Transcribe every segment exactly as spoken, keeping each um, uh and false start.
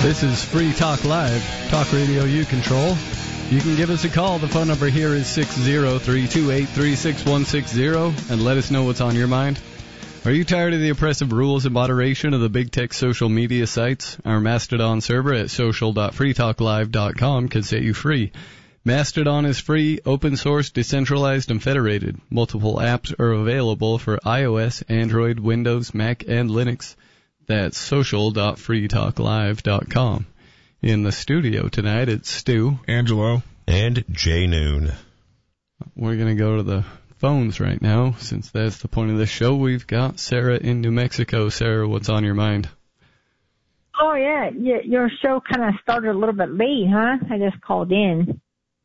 This is Free Talk Live, talk radio you control. You can give us a call. The phone number here is six zero three two eight three six one six zero, and let us know what's on your mind. Are you tired of the oppressive rules and moderation of the big tech social media sites? Our Mastodon server at social dot free talk live dot com can set you free. Mastodon is free, open source, decentralized, and federated. Multiple apps are available for iOS, Android, Windows, Mac, and Linux. That's social dot free talk live dot com. In the studio tonight, it's Stu, Angelo, and Jay Noon. We're going to go to the phones right now, since that's the point of the show. We've got Sarah in New Mexico. Sarah, what's on your mind? Oh, yeah. Your show kind of started a little bit late, huh? I just called in.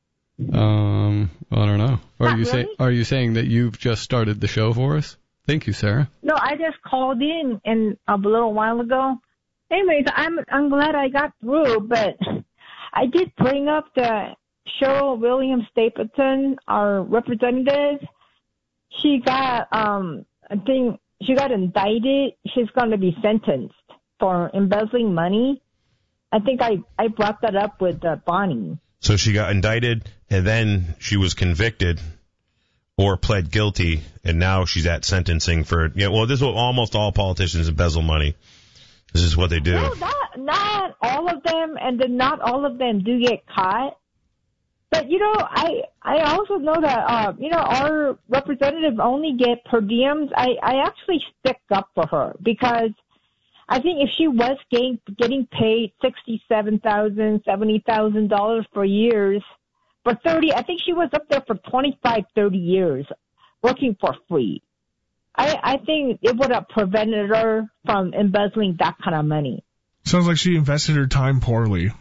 Um, I don't know. Are Not you really? say, Are you saying that you've just started the show for us? Thank you, Sarah. No, I just called in and a little while ago. Anyways, I'm I'm glad I got through, but I did bring up the Cheryl Williams Stapleton, our representative. She got um I think she got indicted. She's going to be sentenced for embezzling money. I think I I brought that up with uh, Bonnie. So she got indicted, and then she was convicted or pled guilty, and now she's at sentencing for, yeah, well, this is what almost all politicians embezzle money. This is what they do. No, not, not all of them, and then not all of them do get caught. But, you know, I I also know that, uh, you know, our representatives only get per diems. I, I actually stick up for her because I think if she was getting, getting paid sixty-seven thousand dollars, seventy thousand dollars for years, for thirty, I think she was up there for twenty-five, thirty years working for free. I, I think it would have prevented her from embezzling that kind of money. Sounds like she invested her time poorly.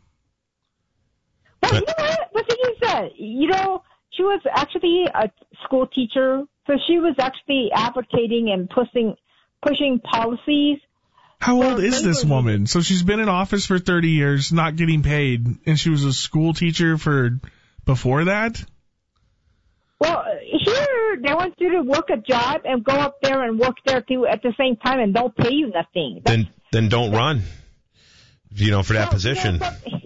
Well, you know what? The thing is that, you know, she was actually a school teacher, so she was actually advocating and pushing pushing policies. How old is this woman? So she's been in office for thirty years, not getting paid, and she was a school teacher for before that? Well, here, they want you to work a job and go up there and work there, too, at the same time and don't pay you nothing. That's, Then then don't run, you know, for that well, position. You know, but,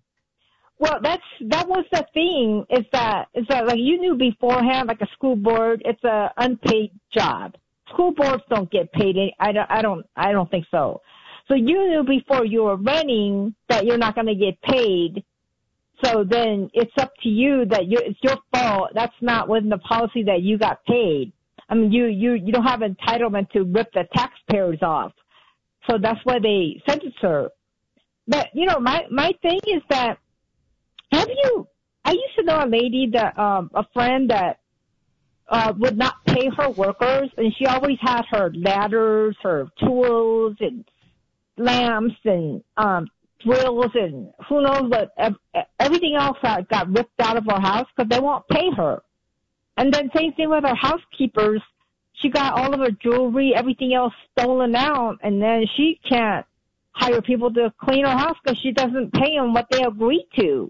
well, that's that was the thing, is that, is that, like, you knew beforehand, like a school board, it's a unpaid job. School boards don't get paid. Any, I don't, I don't, I don't think so. So you knew before you were running that you're not going to get paid. So then it's up to you that you it's your fault. That's not within the policy that you got paid. I mean, you, you, you don't have entitlement to rip the taxpayers off. So that's why they sentenced her. But, you know, my, my thing is that, have you, I used to know a lady that, um, a friend that, uh, would not pay her workers, and she always had her ladders, her tools, and lamps, and, um, drills, and who knows what, everything else got ripped out of her house because they won't pay her. And then same thing with her housekeepers. She got all of her jewelry, everything else stolen out, and then she can't hire people to clean her house because she doesn't pay them what they agreed to.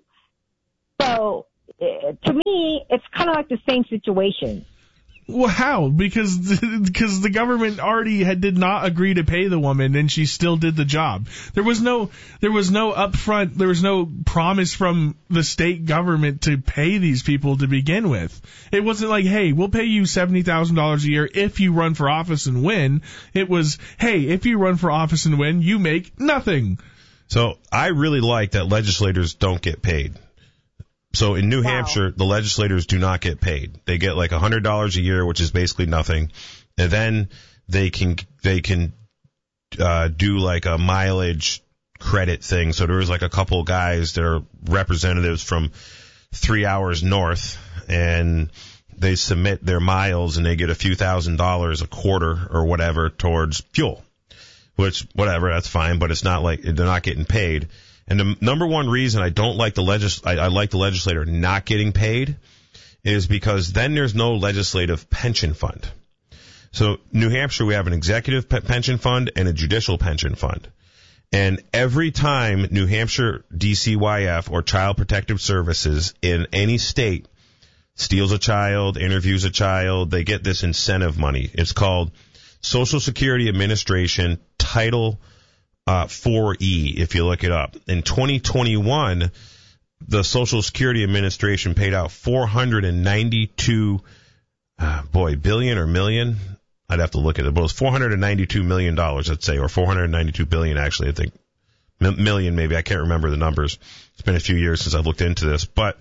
So, to me, it's kind of like the same situation. Well, how? Because because the government already had did not agree to pay the woman, and she still did the job. There was no there was no upfront. There was no promise from the state government to pay these people to begin with. It wasn't like, hey, we'll pay you seventy thousand dollars a year if you run for office and win. It was, hey, if you run for office and win, you make nothing. So I really like that legislators don't get paid. So in New Wow. Hampshire, the legislators do not get paid. They get like one hundred dollars a year, which is basically nothing. And then they can they can uh, do like a mileage credit thing. So there was like a couple guys that are representatives from three hours north, and they submit their miles, and they get a few thousand dollars a quarter or whatever towards fuel, which, whatever, that's fine, but it's not like they're not getting paid. And the number one reason I don't like the legis- I, I like the legislator not getting paid is because then there's no legislative pension fund. So New Hampshire, we have an executive pe- pension fund and a judicial pension fund. And every time New Hampshire D C Y F or Child Protective Services in any state steals a child, interviews a child, they get this incentive money. It's called Social Security Administration Title uh, four E, if you look it up. In twenty twenty-one, the Social Security Administration paid out four hundred ninety-two, uh, boy, billion or million? I'd have to look at it, but it was four hundred ninety-two million dollars, I'd say, or four hundred ninety-two billion actually, I think. M- million maybe, I can't remember the numbers. It's been a few years since I've looked into this. But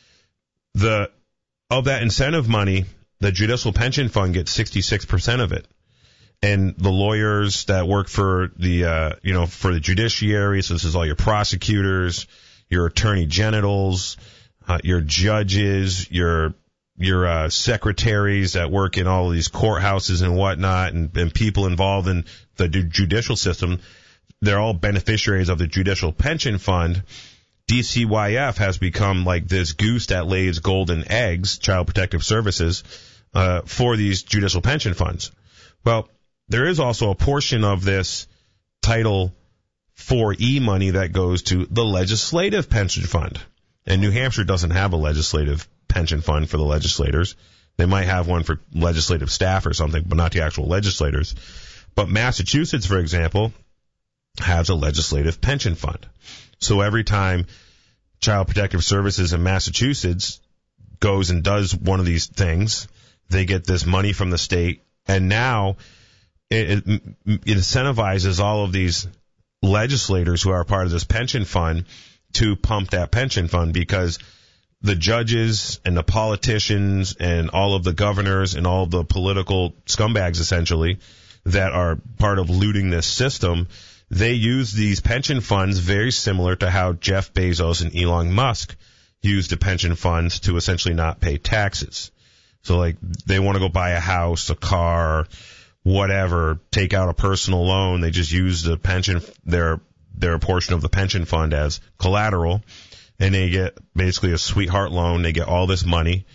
the of that incentive money, the Judicial Pension Fund gets sixty-six percent of it. And the lawyers that work for the, uh, you know, for the judiciary, so this is all your prosecutors, your attorney generals, uh, your judges, your your uh, secretaries that work in all of these courthouses and whatnot, and, and people involved in the judicial system, they're all beneficiaries of the Judicial Pension Fund. D C Y F has become like this goose that lays golden eggs, Child Protective Services, uh, for these judicial pension funds. Well, there is also a portion of this Title four E money that goes to the Legislative Pension Fund. And New Hampshire doesn't have a legislative pension fund for the legislators. They might have one for legislative staff or something, but not the actual legislators. But Massachusetts, for example, has a legislative pension fund. So every time Child Protective Services in Massachusetts goes and does one of these things, they get this money from the state, and now it, it, it incentivizes all of these legislators who are part of this pension fund to pump that pension fund, because the judges and the politicians and all of the governors and all of the political scumbags, essentially, that are part of looting this system, they use these pension funds very similar to how Jeff Bezos and Elon Musk used the pension funds to essentially not pay taxes. So, like, they want to go buy a house, a car, whatever, take out a personal loan. They just use the pension, their their portion of the pension fund as collateral, and they get basically a sweetheart loan. They get all this money,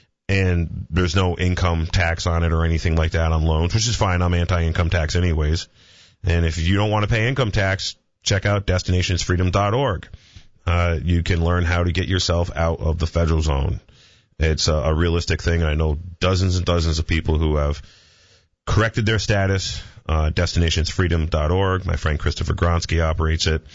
and there's no income tax on it or anything like that on loans, which is fine. I'm anti-income tax anyways. And if you don't want to pay income tax, check out destinations freedom dot org. Uh, you can learn how to get yourself out of the federal zone. It's a, a realistic thing. I know dozens and dozens of people who have corrected their status. Uh, destinations freedom dot org. My friend Christopher Gronsky operates it.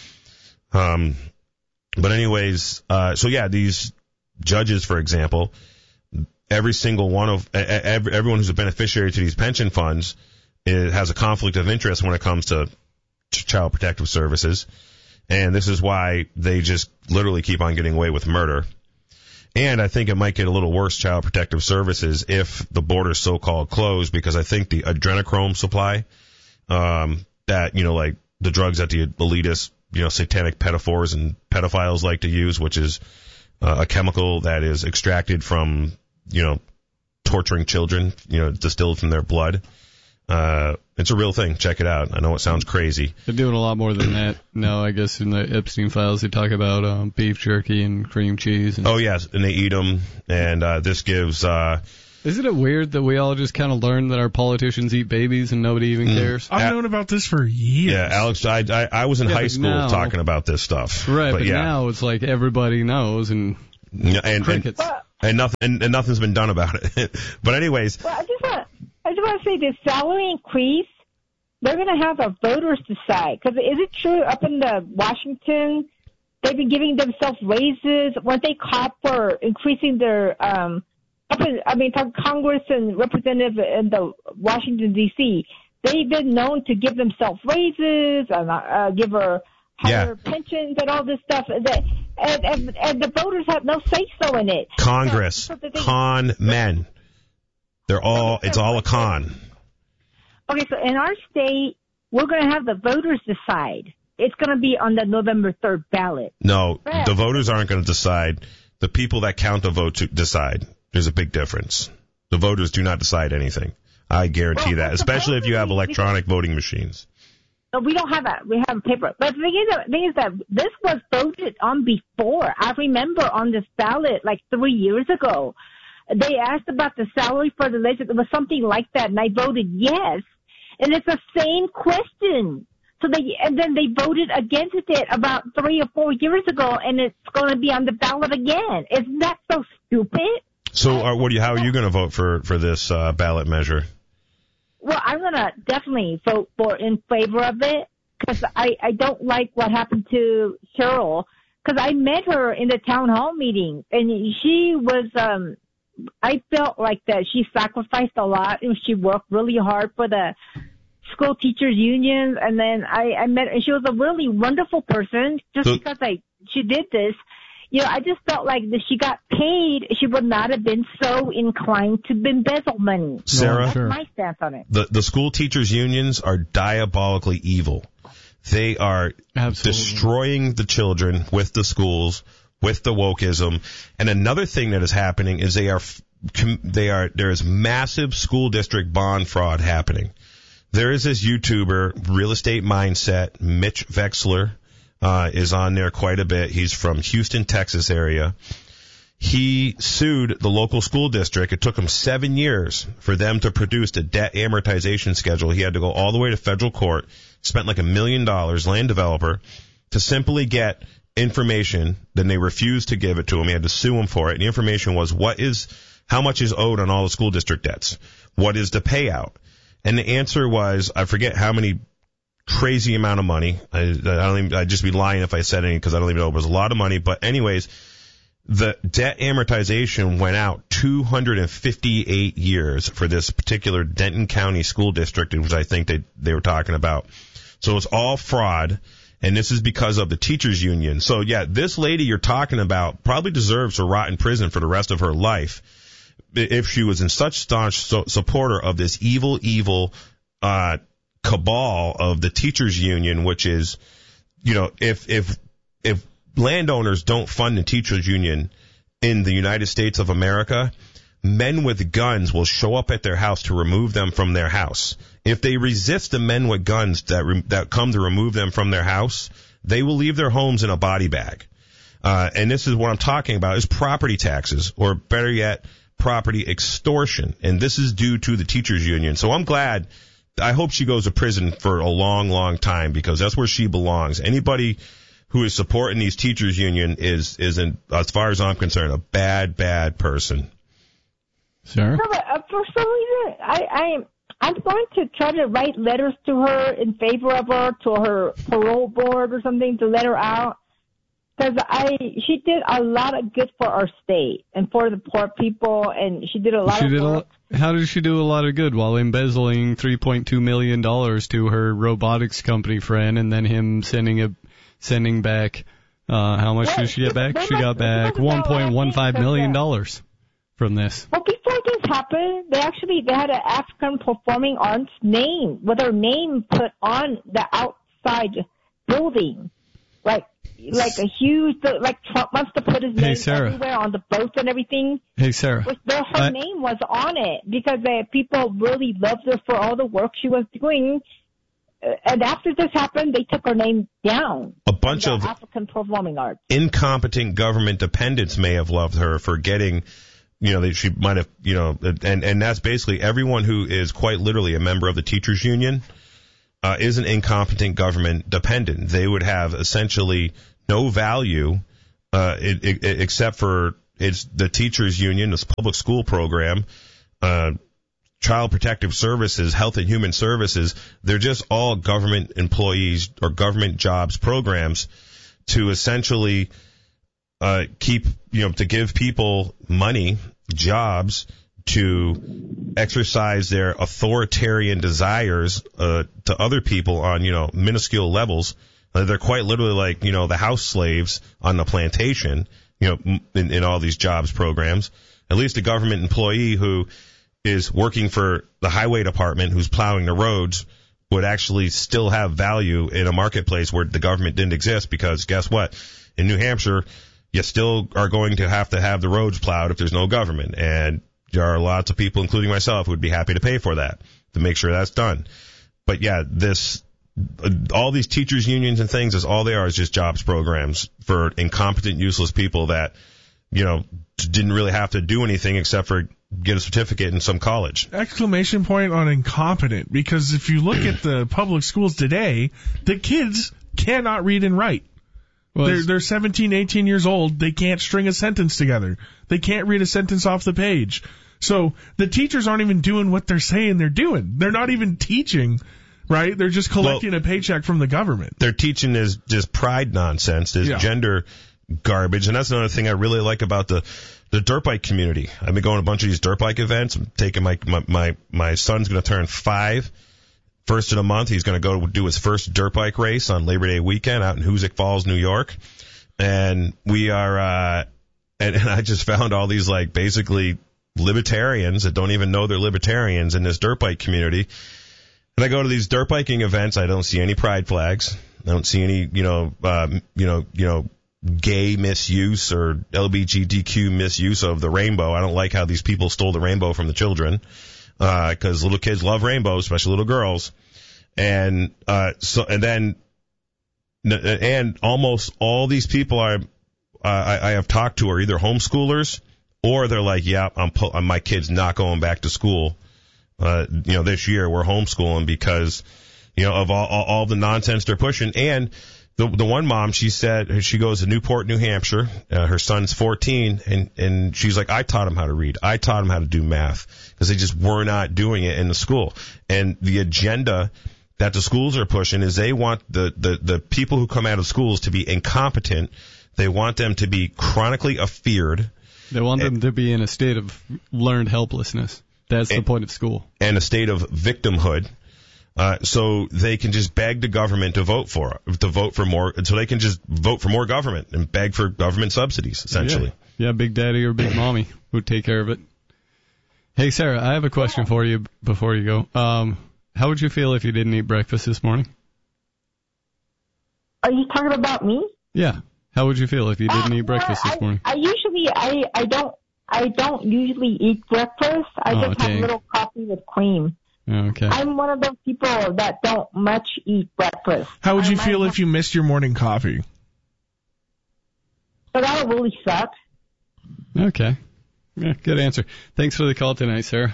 Um, but anyways, uh, so yeah, these judges, for example, every single one of, every, everyone who's a beneficiary to these pension funds, it has a conflict of interest when it comes to Child Protective Services. And this is why they just literally keep on getting away with murder. And I think it might get a little worse, Child Protective Services, if the border's so-called closed, because I think the adrenochrome supply, um, that, you know, like the drugs that the elitist, you know, satanic pedophores and pedophiles like to use, which is uh, a chemical that is extracted from, you know, torturing children, you know, distilled from their blood. Uh, it's a real thing. Check it out. I know it sounds crazy. They're doing a lot more than that now, I guess. In the Epstein files, they talk about um, beef jerky and cream cheese. And oh, yes, and they eat them, and uh, this gives... Uh, Isn't it weird that we all just kind of learn that our politicians eat babies and nobody even cares? I've Al- known about this for years. Yeah, Alex, I, I, I was in yeah, high school now, talking about this stuff. Right, but, but yeah. now it's like everybody knows, and, and, and crickets. And, and, nothing, and, and nothing's been done about it. But anyways... Well, I just want I just want to say this salary increase, they're going to have the voters decide. Because is it true up in the Washington, they've been giving themselves raises? Weren't they caught for increasing their, um, up in, I mean, Congress and representative in the Washington, D C, they've been known to give themselves raises and uh, give her higher yeah. pensions and all this stuff. And, and, and the voters have no say-so in it. Congress, so, so they, con men. They're all, it's all a con. Okay, so in our state, we're going to have the voters decide. It's going to be on the November third ballot. No, Correct. The voters aren't going to decide. The people that count the vote to decide. There's a big difference. The voters do not decide anything. I guarantee well, that, especially if you have electronic voting machines. No, we don't have that. We have paper. But the thing is, the thing is that this was voted on before. I remember on this ballot like three years ago. They asked about the salary for the legislature. It was something like that, and I voted yes. And it's the same question. So they, and then they voted against it about three or four years ago, and it's going to be on the ballot again. Isn't that so stupid? So, uh, what do you, how are you going to vote for for this uh, ballot measure? Well, I'm going to definitely vote for in favor of it. because I, I don't like what happened to Cheryl. Because I met her in the town hall meeting, and she was, um, I felt like that she sacrificed a lot, and she worked really hard for the school teachers unions. And then I, I met her, and she was a really wonderful person. Just so, because I she did this, you know, I just felt like if she got paid, she would not have been so inclined to embezzle money. Sarah, that's my stance on it. The the school teachers unions are diabolically evil. They are Absolutely. destroying the children with the schools, with the wokeism. And another thing that is happening is they are, they are, there is massive school district bond fraud happening. There is this YouTuber, Real Estate Mindset, Mitch Vexler, uh, is on there quite a bit. He's from Houston, Texas area. He sued the local school district. It took him seven years for them to produce a debt amortization schedule. He had to go all the way to federal court, spent like a million dollars, land developer, to simply get information. Then they refused to give it to him. He had to sue him for it. And the information was what is, how much is owed on all the school district debts? What is the payout? And the answer was, I forget how many crazy amount of money. I, I don't even, I'd just be lying if I said any because I don't even know. It was a lot of money. But anyways, the debt amortization went out two hundred fifty-eight years for this particular Denton County school district, which I think they, they were talking about. So it's all fraud, and this is because of the teachers union. So, yeah, this lady you're talking about probably deserves to rot in prison for the rest of her life if she was in such staunch so, supporter of this evil, evil uh cabal of the teachers union, which is, you know, if if if landowners don't fund the teachers union in the United States of America, men with guns will show up at their house to remove them from their house. If they resist the men with guns that re- that come to remove them from their house, they will leave their homes in a body bag. Uh, and this is what I'm talking about is property taxes, or better yet, property extortion. And this is due to the teachers union. So I'm glad. I hope she goes to prison for a long, long time because that's where she belongs. Anybody who is supporting these teachers union is, is in, as far as I'm concerned, a bad, bad person. Sarah? No, but, uh, for some reason, I, I, I'm going to try to write letters to her in favor of her, to her parole board or something, to let her out. Because I, she did a lot of good for our state and for the poor people, and she did a lot she of did work. A, how did she do a lot of good while embezzling three point two million dollars to her robotics company friend, and then him sending a sending back uh how much well, did she get back? She much, got back one point one five million dollars from this. Well, before this happened, they actually they had an African performing arts name with her name put on the outside building, like. Like a huge, like Trump wants to put his hey, name Sarah. everywhere on the boats and everything. Hey, Sarah. Her I, name was on it because uh, people really loved her for all the work she was doing. Uh, and after this happened, they took her name down. A bunch of African performing arts. Incompetent government dependents may have loved her for getting, you know, that she might have, you know, and, and that's basically everyone who is quite literally a member of the teachers union. Uh, is an incompetent government dependent. They would have essentially no value, uh, it, it, it, except for it's the teachers union, this public school program, uh, child protective services, health and human services. They're just all government employees or government jobs programs to essentially, uh, keep, you know, to give people money, jobs, to exercise their authoritarian desires uh, to other people on, you know, minuscule levels. Uh, they're quite literally like, you know, the house slaves on the plantation, you know, in, in all these jobs programs. At least a government employee who is working for the highway department, who's plowing the roads, would actually still have value in a marketplace where the government didn't exist, because guess what? In New Hampshire, you still are going to have to have the roads plowed if there's no government. And there are lots of people, including myself, who would be happy to pay for that, to make sure that's done. But yeah, this, all these teachers unions and things, is all they are is just jobs programs for incompetent, useless people that, you know, didn't really have to do anything except for get a certificate in some college. Exclamation point on incompetent, because if you look at the public schools today, the kids cannot read and write. Well, they're, they're seventeen, eighteen years old. They can't string a sentence together. They can't read a sentence off the page. So the teachers aren't even doing what they're saying they're doing. They're not even teaching right? They're just collecting well, a paycheck from the government. They're teaching is just pride nonsense, is yeah. gender garbage, and that's another thing I really like about the the dirt bike community. I've been going to a bunch of these dirt bike events. I'm taking my my my, my son's going to turn five. First of the month, he's going to go do his first dirt bike race on Labor Day weekend out in Hoosick Falls, New York. And we are, uh, and, and I just found all these, like, basically libertarians that don't even know they're libertarians in this dirt bike community. And I go to these dirt biking events. I don't see any pride flags. I don't see any, you know, uh, you know, you know, gay misuse or L G B T Q misuse of the rainbow. I don't like how these people stole the rainbow from the children. Uh, cause little kids love rainbows, especially little girls. And, uh, so, and then, and almost all these people are, uh, I, I have talked to are either homeschoolers or they're like, yeah, I'm, pu- my kid's not going back to school. Uh, you know, this year we're homeschooling because, you know, of all, all, all the nonsense they're pushing. And the, the one mom, she said, she goes to Newport, New Hampshire. Uh, her son's fourteen, and, and she's like, I taught him how to read. I taught him how to do math because they just were not doing it in the school. And the agenda that the schools are pushing is they want the, the, the people who come out of schools to be incompetent. They want them to be chronically afeared. They want them and, to be in a state of learned helplessness. That's and, the point of school. And a state of victimhood. Uh, so they can just beg the government to vote for to vote for more, so they can just vote for more government and beg for government subsidies, essentially. Yeah, yeah, Big Daddy or Big Mommy would take care of it. Hey, Sarah, I have a question for you before you go. Um, how would you feel if you didn't eat breakfast this morning? Are you talking about me? Yeah. How would you feel if you didn't uh, eat breakfast well, this morning? I, I usually I I don't I don't usually eat breakfast. I oh, just dang. have a little coffee with cream. Okay. I'm one of those people that don't much eat breakfast. How would you I feel if you missed your morning coffee? So that would really suck. Okay. Yeah, good answer. Thanks for the call tonight, Sarah.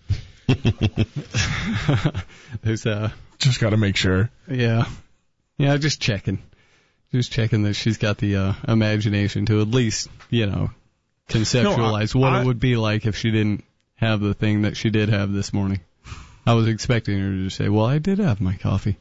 There's uh just got to make sure. Yeah. Yeah, just checking. Just checking that she's got the uh, imagination to at least, you know, conceptualize no, I, what I, it would be like if she didn't have the thing that she did have this morning. I was expecting her to just say, well, I did have my coffee.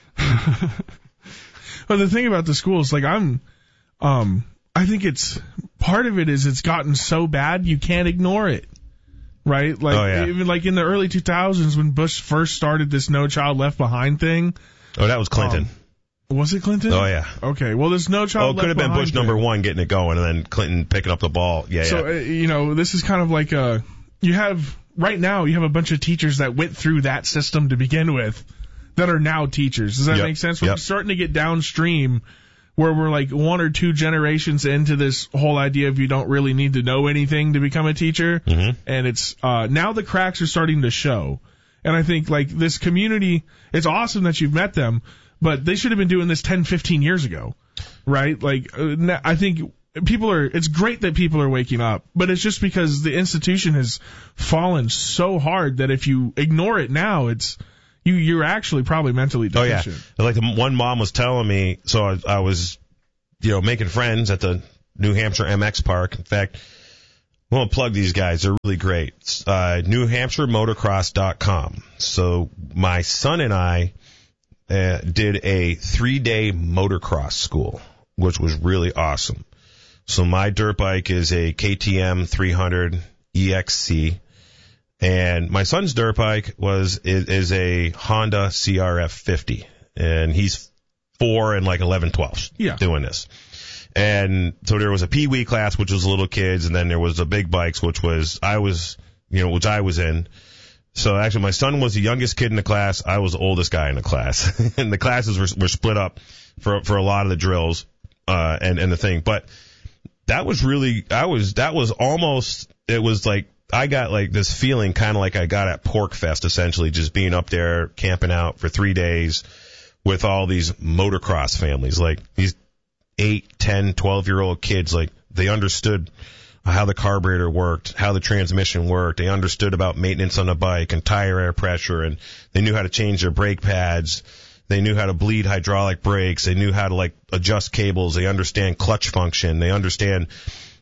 Well, the thing about the schools, like I'm, um, I think it's, part of it is it's gotten so bad you can't ignore it. Right? Like, oh, yeah. even like in the early two thousands when Bush first started this No Child Left Behind thing. Oh, that was Clinton. Um, was it Clinton? Oh, yeah. Okay. Well, there's No Child Oh, it Left could have been Behind Bush thing. number one getting it going and then Clinton picking up the ball. Yeah, so, yeah. Uh, you know, this is kind of like a, you have, right now, you have a bunch of teachers that went through that system to begin with that are now teachers. Does that yep. make sense? We're yep. starting to get downstream where we're like one or two generations into this whole idea of you don't really need to know anything to become a teacher. Mm-hmm. And it's, uh, now the cracks are starting to show. And I think like this community, it's awesome that you've met them, but they should have been doing this ten, fifteen years ago. Right? Like, uh, I think people are, it's great that people are waking up, but it's just because the institution has fallen so hard that if you ignore it now, it's, you, you're actually probably mentally deficient. Oh, yeah. Like the one mom was telling me, so I, I was, you know, making friends at the New Hampshire M X Park. In fact, I want to plug these guys. They're really great. Uh, New Hampshire Motocross dot com. So my son and I uh, did a three-day motocross school, which was really awesome. So my dirt bike is a K T M three hundred E X C. And my son's dirt bike was is, is a Honda C R F fifty, and he's four and like eleven twelfths yeah. doing this. And so there was a Pee Wee class, which was little kids, and then there was the big bikes, which was I was, you know, which I was in. So actually, my son was the youngest kid in the class. I was the oldest guy in the class, and the classes were were split up for for a lot of the drills uh, and and the thing. But that was really, I was that was almost it was like. I got like this feeling kind of like I got at Pork Fest, essentially, just being up there camping out for three days with all these motocross families, like these eight, ten, twelve-year-old kids. Like they understood how the carburetor worked, how the transmission worked. They understood about maintenance on the bike and tire air pressure, and they knew how to change their brake pads. They knew how to bleed hydraulic brakes. They knew how to like adjust cables. They understand clutch function. They understand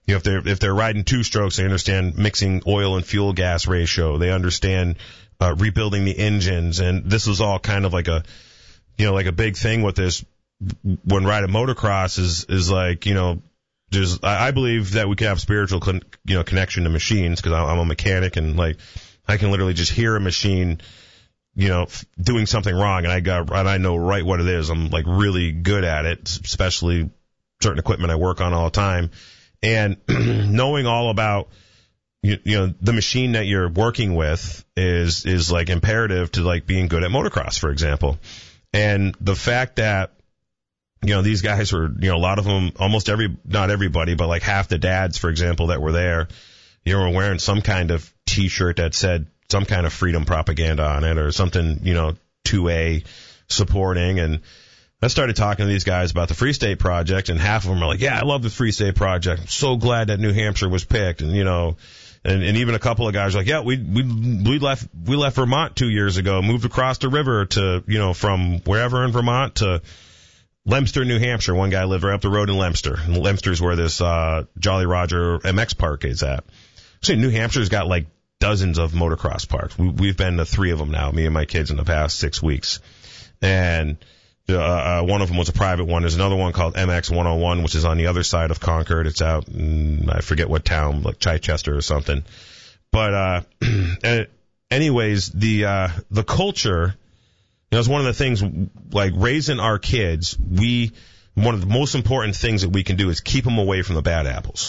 you know, if they're if they're riding two strokes, they understand mixing oil and fuel gas ratio. They understand uh, rebuilding the engines, and this is all kind of like a, you know, like a big thing with this. When riding motocross is is like, you know, there's I believe that we can have spiritual con- you know connection to machines, because I'm a mechanic, and like I can literally just hear a machine, you know, f- doing something wrong, and I got and I know right what it is. I'm like really good at it, especially certain equipment I work on all the time, and knowing all about you, you know the machine that you're working with is is like imperative to like being good at motocross, for example. And the fact that you know, these guys were, you know, a lot of them, almost every, not everybody, but like half the dads, for example, that were there, you know, were wearing some kind of T-shirt that said some kind of freedom propaganda on it, or something, you know, two A supporting. And I started talking to these guys about the Free State Project, and half of them are like, yeah, I love the Free State Project. I'm so glad that New Hampshire was picked. And, you know, and, and even a couple of guys are like, yeah, we, we, we left, we left Vermont two years ago, moved across the river to, you know, from wherever in Vermont to Leominster, New Hampshire. One guy lived right up the road in Leominster. And Leominster's where this uh Jolly Roger M X park is at. So New Hampshire's got like dozens of motocross parks. We, we've been to three of them now, me and my kids, in the past six weeks. And uh, uh one of them was a private one. There's another one called M X one oh one, which is on the other side of Concord. It's out in, I forget what town, like Chichester or something. But uh anyways, the uh the culture, you know, it's one of the things, like raising our kids, we, one of the most important things that we can do is keep them away from the bad apples.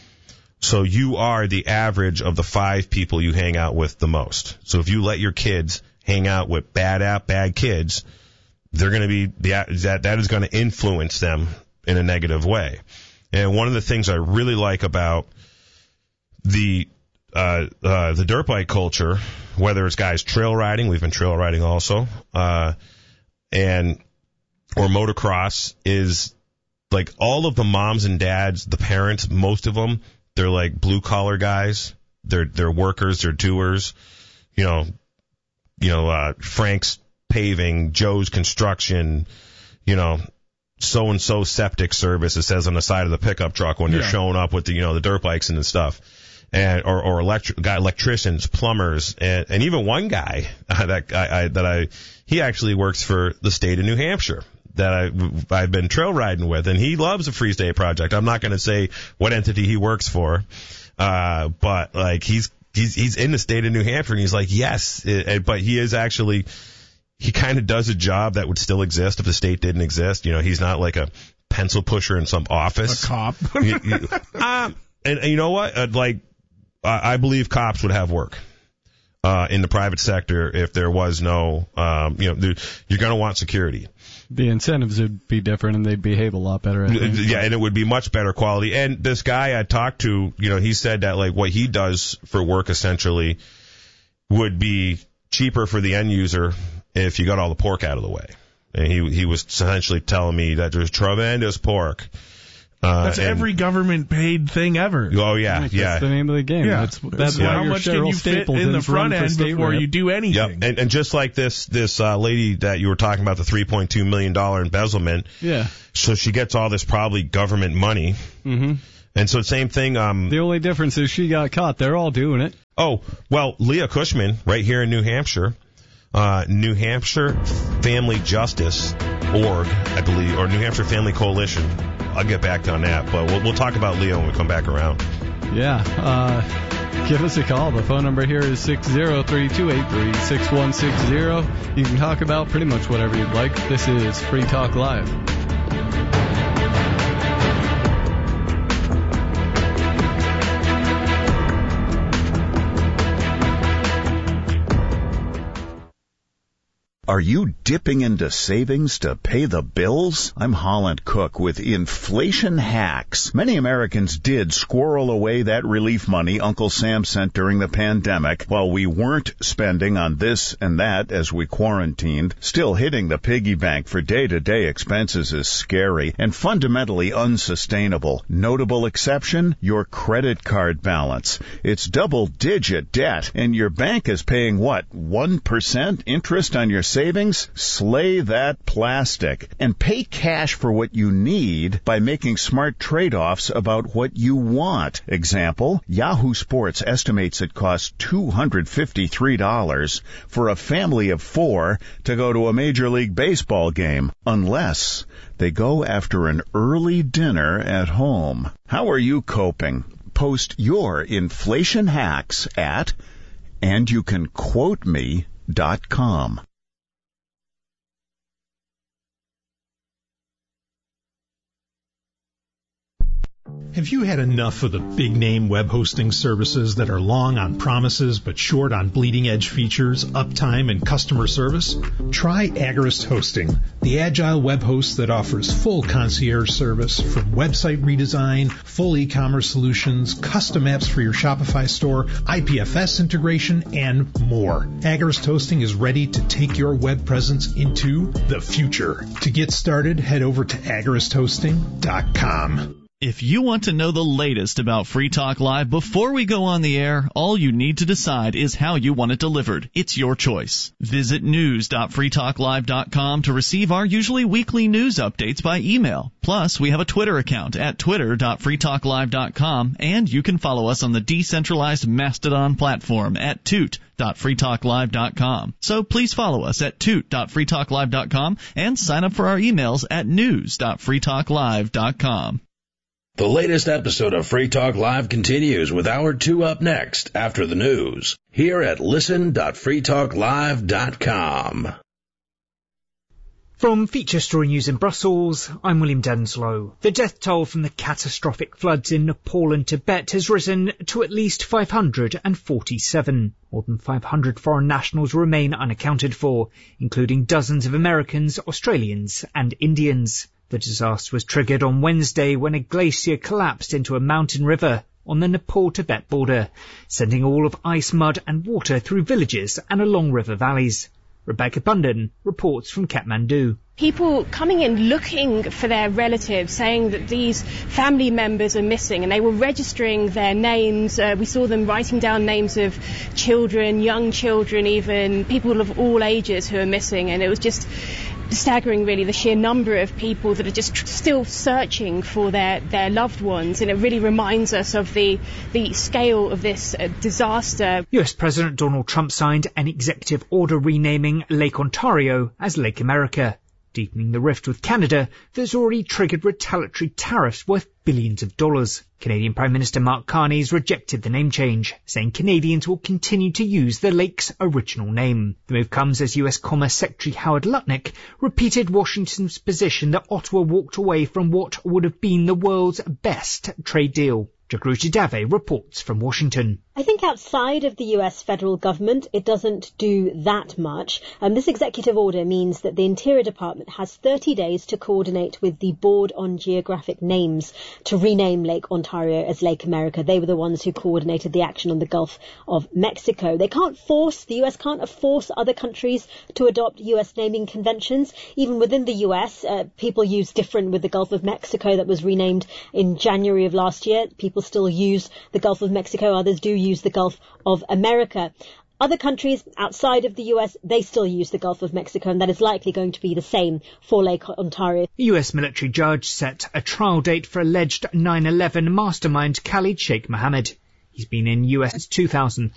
So you are the average of the five people you hang out with the most. So if you let your kids hang out with bad app, bad kids, they're going to be, the, that, that is going to influence them in a negative way. And one of the things I really like about the, uh, uh, the dirt bike culture, whether it's guys trail riding, we've been trail riding also, uh, and, or motocross, is like all of the moms and dads, the parents, most of them, they're like blue collar guys. They're, they're workers, they're doers, you know, you know, uh, Frank's Paving, Joe's Construction, you know, so and so septic service, it says on the side of the pickup truck when they're yeah. showing up with the, you know, the dirt bikes and the stuff. And, or, or electric, got electricians, plumbers, and, and even one guy, uh, that I, I, that I, he actually works for the state of New Hampshire that I, I've been trail riding with, and he loves the Free State Project. I'm not going to say what entity he works for, uh, but like he's, he's, he's in the state of New Hampshire, and he's like, yes, it, but he is actually, he kind of does a job that would still exist if the state didn't exist. You know, he's not like a pencil pusher in some office. A cop. you, you, um, and, and you know what? Uh, like, I believe cops would have work uh in the private sector if there was no, um you know, you're going to want security. The incentives would be different, and they'd behave a lot better. I think. Yeah, and it would be much better quality. And this guy I talked to, you know, he said that like what he does for work essentially would be cheaper for the end user if you got all the pork out of the way. And he he was essentially telling me that there's tremendous pork. Uh, that's and, every government paid thing ever. Oh yeah, that's yeah. That's the name of the game. Yeah. That's that's so why how your much Cheryl can you fit Stapleton's in the front end before rep. you do anything? Yep. And, and just like this this uh, lady that you were talking about, the three point two million dollars embezzlement. Yeah. So she gets all this probably government money. Mm-hmm. And so same thing. Um. The only difference is she got caught. They're all doing it. Oh well, Leah Cushman, right here in New Hampshire. Uh, New Hampshire Family Justice Org, I believe, or New Hampshire Family Coalition. I'll get back on that, but we'll, we'll talk about Leah when we come back around. Yeah, uh, give us a call. The phone number here is six zero three, two eight three, six one six zero. You can talk about pretty much whatever you'd like. This is Free Talk Live. Are you dipping into savings to pay the bills? I'm Holland Cook with Inflation Hacks. Many Americans did squirrel away that relief money Uncle Sam sent during the pandemic while we weren't spending on this and that as we quarantined. Still, hitting the piggy bank for day-to-day expenses is scary and fundamentally unsustainable. Notable exception, your credit card balance. It's double-digit debt, and your bank is paying, what, one percent interest on your savings? savings? Slay that plastic and pay cash for what you need by making smart trade-offs about what you want. Example, Yahoo Sports estimates it costs two hundred fifty-three dollars for a family of four to go to a Major League Baseball game, unless they go after an early dinner at home. How are you coping? Post your inflation hacks at and you can quote me dot com. Have you had enough of the big-name web hosting services that are long on promises but short on bleeding-edge features, uptime, and customer service? Try Agorist Hosting, the agile web host that offers full concierge service from website redesign, full e-commerce solutions, custom apps for your Shopify store, I P F S integration, and more. Agorist Hosting is ready to take your web presence into the future. To get started, head over to agorist hosting dot com. If you want to know the latest about Free Talk Live before we go on the air, all you need to decide is how you want it delivered. It's your choice. Visit news dot free talk live dot com to receive our usually weekly news updates by email. Plus, we have a Twitter account at twitter dot free talk live dot com, and you can follow us on the decentralized Mastodon platform at toot dot free talk live dot com. So please follow us at toot dot free talk live dot com and sign up for our emails at news dot free talk live dot com. The latest episode of Free Talk Live continues with Hour two up next after the news here at listen dot free talk live dot com. From Feature Story News in Brussels, I'm William Denslow. The death toll from the catastrophic floods in Nepal and Tibet has risen to at least five hundred forty-seven. More than five hundred foreign nationals remain unaccounted for, including dozens of Americans, Australians and Indians. The disaster was triggered on Wednesday when a glacier collapsed into a mountain river on the Nepal-Tibet border, sending a wall of ice, mud and water through villages and along river valleys. Rebecca Bundan reports from Kathmandu. People coming in looking for their relatives, saying that these family members are missing, and they were registering their names. Uh, we saw them writing down names of children, young children even, people of all ages who are missing, and it was just staggering, really, the sheer number of people that are just tr- still searching for their, their loved ones, and it really reminds us of the, the scale of this uh, disaster. U S President Donald Trump signed an executive order renaming Lake Ontario as Lake America, deepening the rift with Canada that's already triggered retaliatory tariffs worth billions of dollars. Canadian Prime Minister Mark Carney has rejected the name change, saying Canadians will continue to use the lake's original name. The move comes as U S Commerce Secretary Howard Lutnick repeated Washington's position that Ottawa walked away from what would have been the world's best trade deal. Jagruti Dave reports from Washington. I think outside of the U S federal government, it doesn't do that much. Um, this executive order means that the Interior Department has thirty days to coordinate with the Board on Geographic Names to rename Lake Ontario as Lake America. They were the ones who coordinated the action on the Gulf of Mexico. They can't force, the U S can't force other countries to adopt U S naming conventions. Even within the U S, uh, people use different with the Gulf of Mexico that was renamed in January of last year. People still use the Gulf of Mexico. Others do use the Gulf of America. Other countries outside of the U S, they still use the Gulf of Mexico, and that is likely going to be the same for Lake Ontario. A U S military judge set a trial date for alleged nine eleven mastermind Khalid Sheikh Mohammed. He's been in U S since two thousand